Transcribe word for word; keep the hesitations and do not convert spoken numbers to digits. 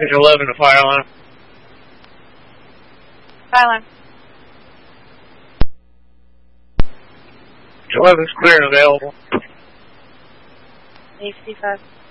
Is eleven a fire alarm? Fire alarm. eleven's clear and available. eight fifty-five.